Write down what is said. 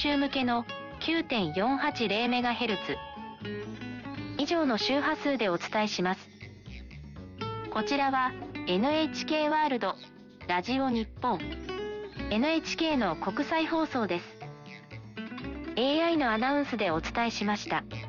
衆向けの 9.480MHz 以上の周波数でお伝えします。こちらは NHK ワールド、ラジオ日本、NHK の国際放送です。AI のアナウンスでお伝えしました。